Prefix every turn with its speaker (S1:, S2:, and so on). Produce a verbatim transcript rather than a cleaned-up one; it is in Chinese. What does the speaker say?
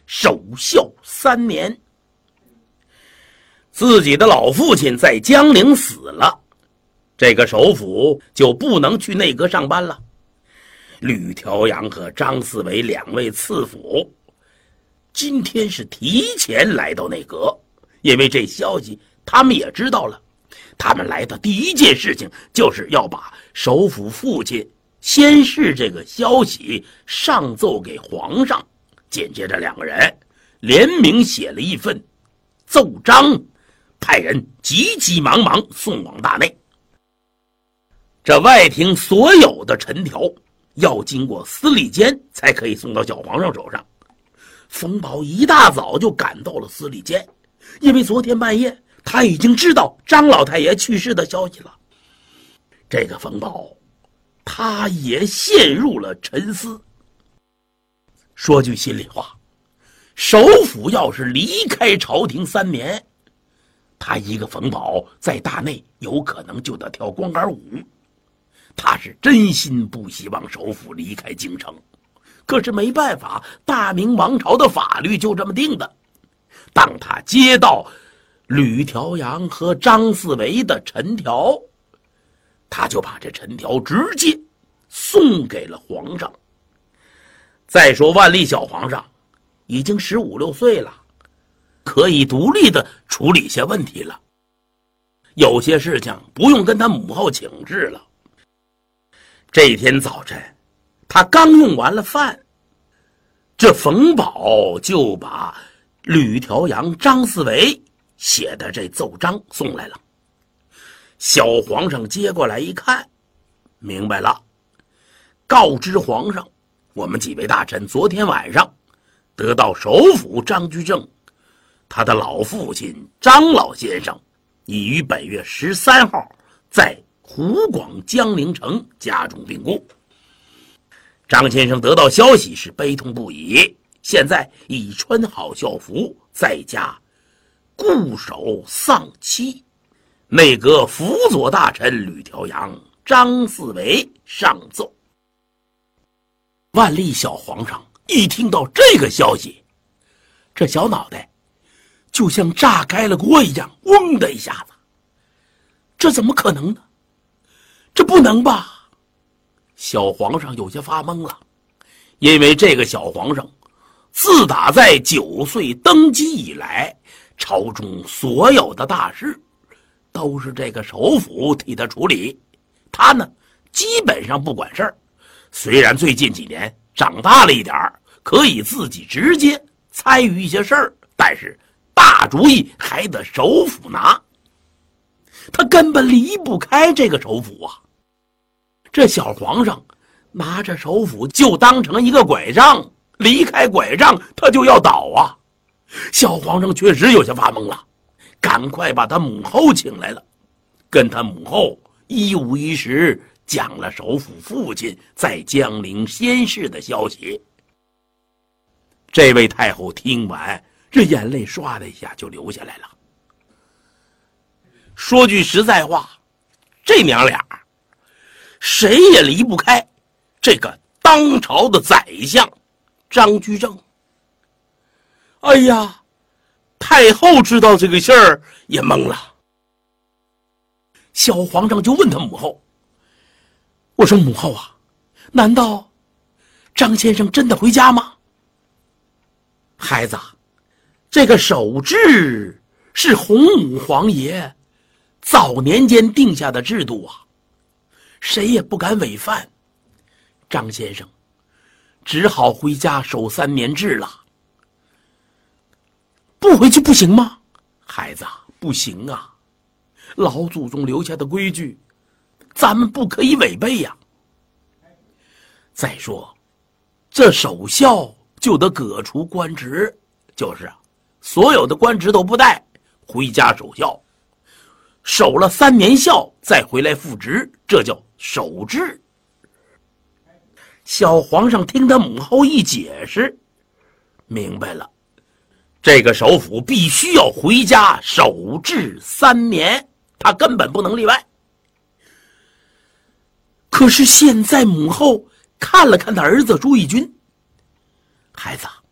S1: 守孝三年。自己的老父亲在江陵死了，这个首辅就不能去内阁上班了。吕调阳和张四维两位次辅今天是提前来到内阁，因为这消息他们也知道了。他们来的第一件事情就是要把首辅父亲先逝这个消息上奏给皇上。紧接着两个人联名写了一份奏章，派人急急忙忙送往大内。这外廷所有的陈条要经过司礼监才可以送到小皇上手上。冯保一大早就赶到了司礼监，因为昨天半夜他已经知道张老太爷去世的消息了。这个冯保他也陷入了沉思。说句心里话，首辅要是离开朝廷三年，他一个冯保在大内有可能就得跳光杆舞。他是真心不希望首辅离开京城，可是没办法，大明王朝的法律就这么定的。当他接到吕调阳和张四维的陈条，他就把这陈条直接送给了皇上。再说万历小皇上已经十五六岁了，可以独立的处理些问题了，有些事情不用跟他母后请示了。这天早晨他刚用完了饭，这冯保就把吕调阳、张四维写的这奏章送来了。小皇上接过来一看，明白了，告知皇上，我们几位大臣昨天晚上得到首辅张居正他的老父亲张老先生已于本月十三号在湖广江陵城家中病故。张先生得到消息是悲痛不已，现在已穿好校服，在家固守丧期。内阁辅佐大臣吕调阳、张四维上奏。万历小皇上一听到这个消息，这小脑袋就像炸开了锅一样，嗡的一下子。这怎么可能呢？这不能吧？小皇上有些发懵了，因为这个小皇上自打在九岁登基以来，朝中所有的大事都是这个首辅替他处理，他呢基本上不管事儿。虽然最近几年长大了一点，可以自己直接参与一些事儿，但是大主意还得首辅拿，他根本离不开这个首辅啊。这小皇上拿着首辅就当成一个拐杖，离开拐杖他就要倒啊。小皇上确实有些发懵了，赶快把他母后请来了，跟他母后一五一十讲了首辅父亲在江陵仙逝的消息。这位太后听完，这眼泪唰的一下就流下来了。说句实在话，这娘俩谁也离不开这个当朝的宰相张居正。哎呀，太后知道这个信儿也懵了。小皇上就问他母后，我说母后啊，难道张先生真的回家吗？孩子，这个守制是洪武皇爷早年间定下的制度啊，谁也不敢违反。张先生只好回家守三年制了。不回去不行吗？孩子，不行啊，老祖宗留下的规矩咱们不可以违背呀。再说这守孝就得革除官职，就是啊，所有的官职都不带，回家守孝，守了三年孝再回来复职，这叫守制。小皇上听他母后一解释，明白了，这个首辅必须要回家守制三年，他根本不能例外。可是现在母后看了看他儿子朱翊钧，孩子，